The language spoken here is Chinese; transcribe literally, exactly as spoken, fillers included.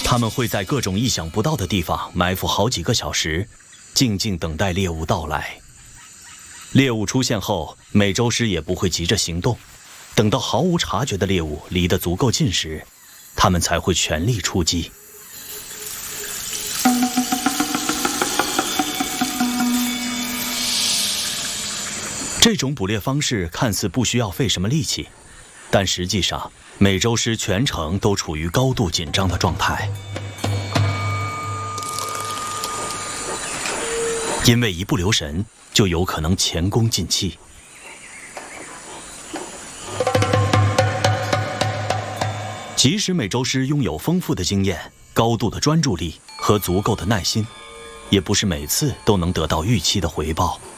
他们会在各种意想不到的地方埋伏好几个小时，静静等待猎物到来。猎物出现后，美洲狮也不会急着行动，等到毫无察觉的猎物离得足够近时，他们才会全力出击。这种捕猎方式看似不需要费什么力气，但实际上，美洲狮全程都处于高度紧张的状态，因为一不留神就有可能前功尽弃。即使美洲狮拥有丰富的经验、高度的专注力和足够的耐心，也不是每次都能得到预期的回报。